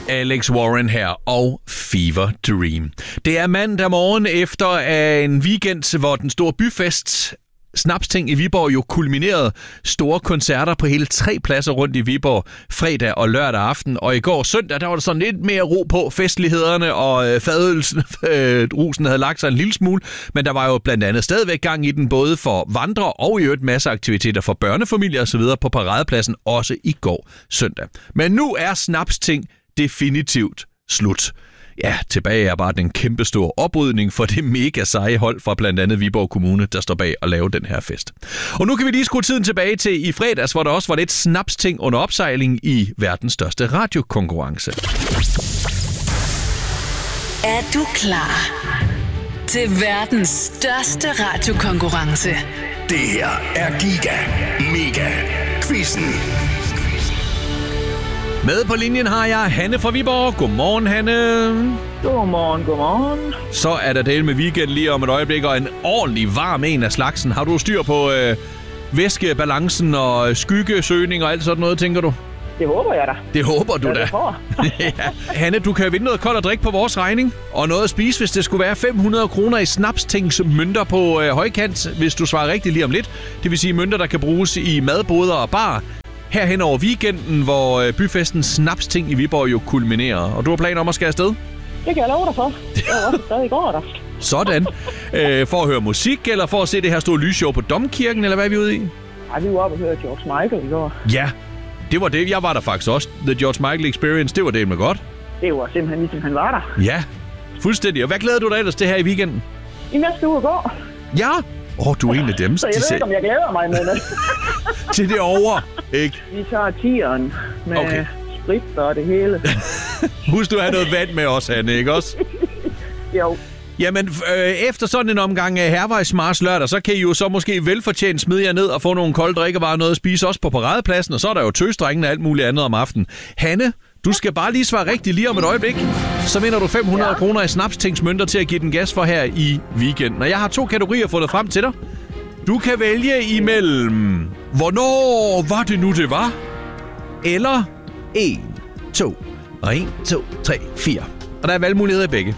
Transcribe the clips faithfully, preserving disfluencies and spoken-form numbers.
Alex Warren her og Fever Dream. Det er mandag morgen efter en weekend, hvor den store byfest Snapsting i Viborg jo kulminerede. Store koncerter på hele tre pladser rundt i Viborg fredag og lørdag aften. Og i går søndag, der var der sådan lidt mere ro på festlighederne, og øh, fadølsen, øh, rusen havde lagt sig en lille smule. Men der var jo blandt andet stadigvæk gang i den, både for vandrere og i øvrigt masser af aktiviteter for børnefamilier osv. på paradepladsen, også i går søndag. Men nu er Snapsting definitivt slut. Ja, tilbage er bare den kæmpestore oprydning for det mega seje hold fra blandt andet Viborg Kommune, der står bag at lave den her fest. Og nu kan vi lige skrue tiden tilbage til i fredags, hvor der også var lidt Snapsting under opsejling i verdens største radiokonkurrence. Er du klar til verdens største radiokonkurrence? Det her er Giga Mega Quizzen. Med på linjen har jeg Hanne fra Viborg. Godmorgen, Hanne. Godmorgen, godmorgen. Så er der del med weekend lige om et øjeblik, og en ordentlig varm en af slagsen. Har du styr på øh, væskebalancen og skyggesøgning og alt sådan noget, tænker du? Det håber jeg da. Det håber du ja, da. Det får. Ja. Hanne, du kan vinde noget koldt at drikke på vores regning, og noget at spise, hvis det skulle være fem hundrede kroner i Snapstings mønter på øh, højkant, hvis du svarer rigtigt lige om lidt. Det vil sige mønter, der kan bruges i madboder og bar. Herhen over weekenden, hvor byfesten Snapsting i Viborg jo kulminerer. Og du har planer om at skære afsted? Det kan jeg love dig for. Det var også stadig i går, der. Sådan. Øh, for at høre musik, eller for at se det her store lysshow på Domkirken, eller hvad er vi ude i? Ej, vi var oppe og høre George Michael i går. Ja, det var det. Jeg var der faktisk også. The George Michael Experience, det var det med godt. Det var simpelthen ligesom han var der. Ja, fuldstændig. Og hvad glæder du dig ellers til her i weekenden? I næste uge går. Ja? Åh, oh, du er en af dem. Så jeg ved ikke, om jeg glæder mig med det. Til det over, ikke? Vi tager tieren med okay. sprit og det hele. Husk, du har noget vand med os, Hanne, ikke også? Jo. Jamen, øh, efter sådan en omgang af Hervejsmars lørdag, så kan I jo så måske velfortjent smide jer ned og få nogle kolde drikkevarer og noget at spise også på paradepladsen, og så er der jo tøsdrengene og alt muligt andet om aftenen. Hanne, du skal bare lige svare rigtigt lige om et øjeblik. Så vinder du fem hundrede ja. kroner i Snapstingsmønter til at give den gas for her i weekenden. Og jeg har to kategorier fundet frem til dig. Du kan vælge imellem, hvornår var det nu, det var? Eller en, to, og en, to, tre, fire. Og der er valgmuligheder i begge.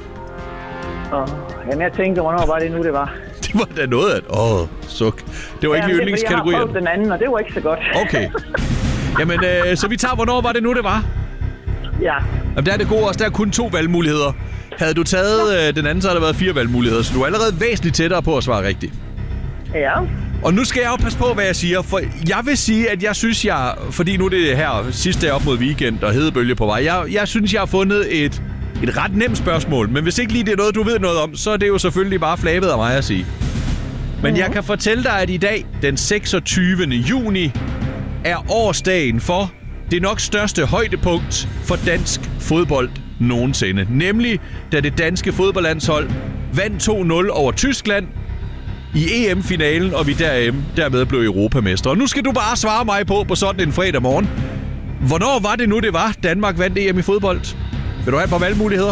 Åh, jamen jeg tænkte, hvornår var det nu, det var? Det var da noget af åh, suk. Det var ikke lige yndlingskategorien. Jeg har prøvet den anden, og det var ikke så godt. Okay. Jamen, øh, så vi tager, hvornår var det nu, det var? Ja. Jamen, der er det gode også, der er kun to valgmuligheder. Havde du taget øh, den anden, så havde der været fire valgmuligheder, så du er allerede væsentligt tættere på at svare rigtigt. Ja. Og nu skal jeg jo passe på, hvad jeg siger, for jeg vil sige, at jeg synes, jeg... Fordi nu er det her sidste dag op mod weekend og hedebølge på vej. Jeg, jeg synes, jeg har fundet et, et ret nemt spørgsmål. Men hvis ikke lige det er noget, du ved noget om, så er det jo selvfølgelig bare flabet af mig at sige. Men jeg kan fortælle dig, at i dag, den seksogtyvende juni, er årsdagen for det nok største højdepunkt for dansk fodbold nogensinde. Nemlig, da det danske fodboldlandshold vandt to nul over Tyskland i E M-finalen, og vi dermed blev europamestre. Og nu skal du bare svare mig på på sådan en fredag morgen. Hvornår var det nu, det var, Danmark vandt E M i fodbold? Vil du have et par valgmuligheder?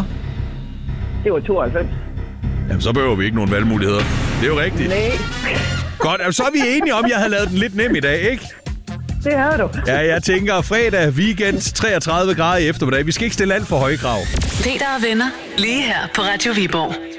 Det var tooghalvfems. Jamen, så behøver vi ikke nogen valgmuligheder. Det er jo rigtigt. Nej. Godt, altså, så er vi enige om, at jeg havde lavet den lidt nem i dag, ikke? Det havde du. Ja, jeg tænker fredag, weekend, treogtredive grader i eftermiddag. Vi skal ikke stille alt for høje krav. Peter og venner, lige her på Radio Viborg.